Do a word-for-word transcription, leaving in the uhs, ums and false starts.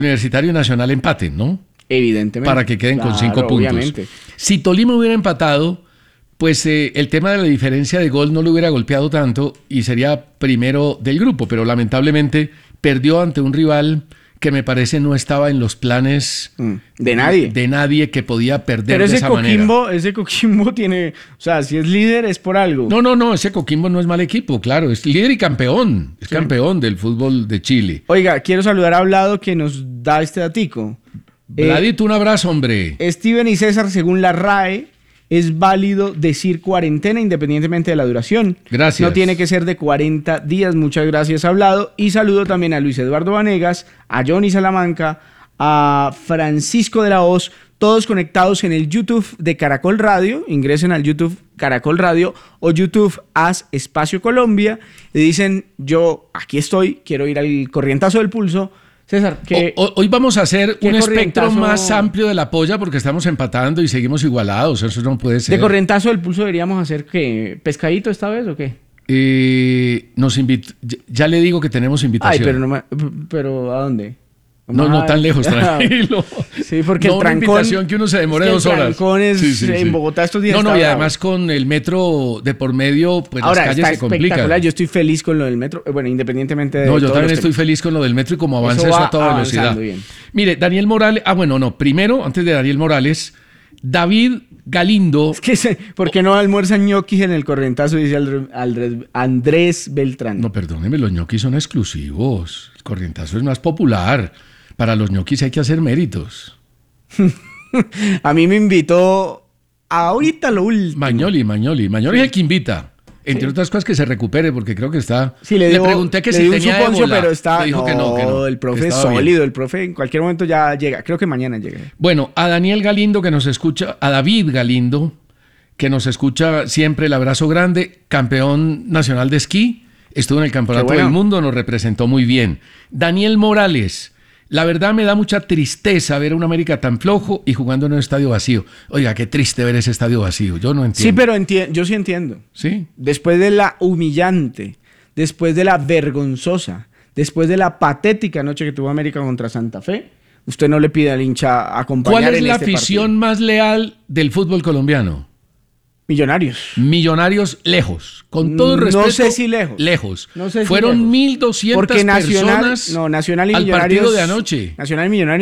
Universitario Nacional empaten, ¿no? Evidentemente. Para que queden claro, con cinco puntos. Obviamente. Si Tolima hubiera empatado, pues eh, el tema de la diferencia de gol no lo hubiera golpeado tanto y sería primero del grupo, pero lamentablemente perdió ante un rival que me parece no estaba en los planes mm, de nadie. De, de nadie que podía perder pero ese de esa Coquimbo, manera. Ese Coquimbo tiene, o sea, si es líder es por algo. No, no, no, ese Coquimbo no es mal equipo, claro, es líder y campeón, es sí. campeón del fútbol de Chile. Oiga, quiero saludar a Vlado que nos da este datico. Vladito, eh, un abrazo, hombre. Steven y César, según la R A E, es válido decir cuarentena independientemente de la duración. Gracias. No tiene que ser de cuarenta días. Muchas gracias, Hablado. Y saludo también a Luis Eduardo Vanegas, a Johnny Salamanca, a Francisco de la Hoz, todos conectados en el YouTube de Caracol Radio. Ingresen al YouTube Caracol Radio o YouTube Haz Espacio Colombia y dicen, yo aquí estoy, quiero ir al corrientazo del pulso. César, que o, hoy vamos a hacer un espectro más amplio de la polla porque estamos empatando y seguimos igualados. Eso no puede ser. ¿De corrientazo del pulso deberíamos hacer qué? ¿Pescadito esta vez o qué? Eh, nos invit- ya le digo que tenemos invitación. Ay, pero no me, pero ¿a dónde? No, no tan lejos, tranquilo. Sí, porque no el trancón... una invitación que uno se demore es que dos horas. El trancón es sí, sí, en sí. Bogotá estos días. No, no, y bravo. además con el metro de por medio, pues ahora, las calles se complican. Yo estoy feliz con lo del metro, bueno, independientemente de No, yo también estoy temas. feliz con lo del metro y como avanza eso, eso a toda velocidad. Bien. Mire, Daniel Morales, ah, bueno, no, primero, antes de Daniel Morales, David Galindo. Es que, se, ¿por qué no almuerzan ñoquis en el corrientazo? Dice Andrés Beltrán. No, perdóneme, los ñoquis son exclusivos. El corrientazo es más popular. Para los ñoquis hay que hacer méritos. A mí me invitó ahorita lo último. Magnoli, Magnoli. Magnoli sí. es el que invita. Entre sí. otras cosas que se recupere, porque creo que está... Sí, le, digo, le pregunté que le si dio tenía un suponcio, ébola. pero está... dijo no, que no, que no. el profe es sólido. Bien. El profe en cualquier momento ya llega. Creo que mañana llega. Bueno, a Daniel Galindo que nos escucha, a David Galindo que nos escucha siempre, el abrazo grande, campeón nacional de esquí, estuvo en el Campeonato bueno. del Mundo, nos representó muy bien. Daniel Morales... La verdad me da mucha tristeza ver a un América tan flojo y jugando en un estadio vacío. Oiga, qué triste ver ese estadio vacío. Yo no entiendo. Sí, pero enti- yo sí entiendo. ¿Sí? Después de la humillante, después de la vergonzosa, después de la patética noche que tuvo América contra Santa Fe, usted no le pide al hincha acompañar ¿Cuál es en la este afición partido? más leal del fútbol colombiano? Millonarios. Millonarios lejos. Con todo el respeto. No sé si lejos. Lejos. No sé si Fueron lejos. mil doscientas Porque Nacional, personas no, Nacional y al Millonarios, partido de anoche. Nacional y Millonarios